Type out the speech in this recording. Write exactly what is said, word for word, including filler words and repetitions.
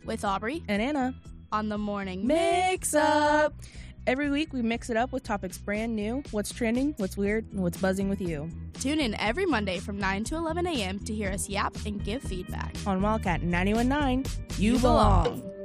with Aubrey and Anna on the Morning Mix Up. Every week we mix it up with topics brand new, what's trending, what's weird, and what's buzzing with you. Tune in every Monday from nine to eleven a.m. to hear us yap and give feedback. On Wildcat ninety-one point nine, you, You belong. belong.